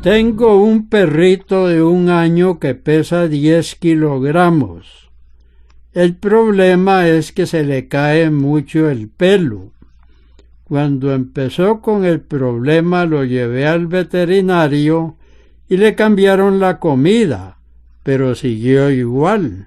Tengo un perrito de 1 año que pesa 10 kilogramos. El problema es que se le cae mucho el pelo. Cuando empezó con el problema lo llevé al veterinario y le cambiaron la comida, pero siguió igual.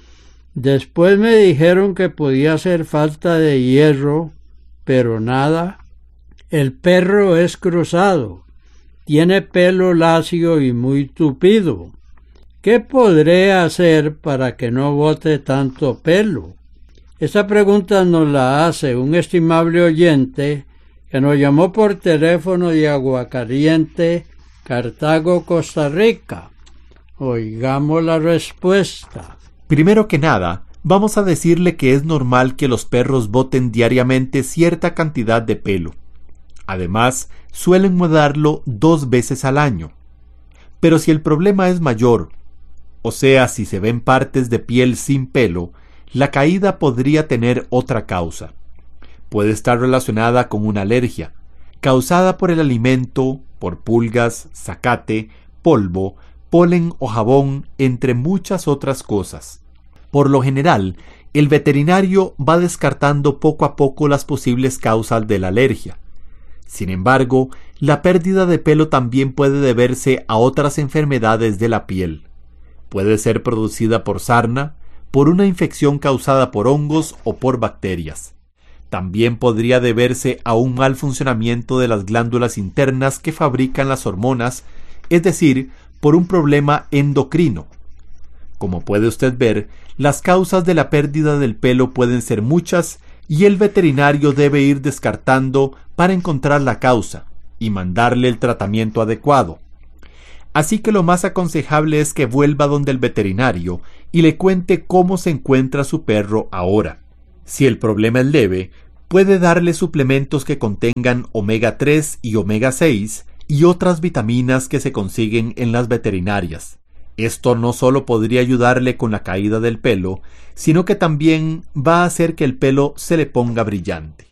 Después me dijeron que podía ser falta de hierro, pero nada. El perro es cruzado, tiene pelo lacio y muy tupido. ¿Qué podré hacer para que no bote tanto pelo? Esta pregunta nos la hace un estimable oyente que nos llamó por teléfono de Aguacaliente, Cartago, Costa Rica. Oigamos la respuesta. Primero que nada, vamos a decirle que es normal que los perros boten diariamente cierta cantidad de pelo. Además, suelen mudarlo 2 veces al año. Pero si el problema es mayor, o sea, si se ven partes de piel sin pelo, la caída podría tener otra causa. Puede estar relacionada con una alergia, causada por el alimento, por pulgas, zacate, polvo, polen o jabón, entre muchas otras cosas. Por lo general, el veterinario va descartando poco a poco las posibles causas de la alergia. Sin embargo, la pérdida de pelo también puede deberse a otras enfermedades de la piel. Puede ser producida por sarna, por una infección causada por hongos o por bacterias. También podría deberse a un mal funcionamiento de las glándulas internas que fabrican las hormonas, es decir, por un problema endocrino. Como puede usted ver, las causas de la pérdida del pelo pueden ser muchas y el veterinario debe ir descartando para encontrar la causa y mandarle el tratamiento adecuado. Así que lo más aconsejable es que vuelva donde el veterinario y le cuente cómo se encuentra su perro ahora. Si el problema es leve, puede darle suplementos que contengan omega 3 y omega 6 y otras vitaminas que se consiguen en las veterinarias. Esto no solo podría ayudarle con la caída del pelo, sino que también va a hacer que el pelo se le ponga brillante.